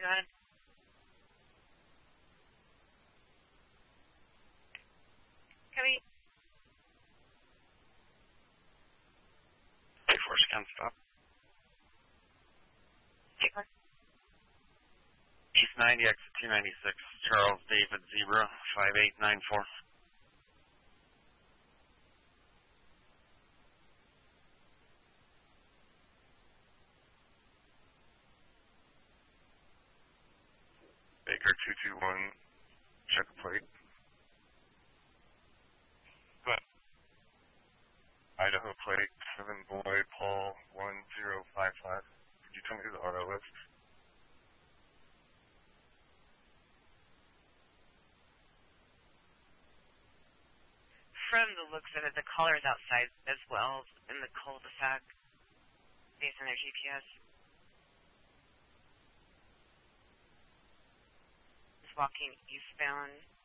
Go ahead. Copy. 24 scan stop. Take one. East 90, exit 296, Charles David Zebra, 5894. Baker 221, check a plate. But Idaho plate, 7 boy, Paul 1055. Could you tell me who the auto is? From the looks of it, the caller is outside as well in the cul-de-sac based on their GPS. Is walking eastbound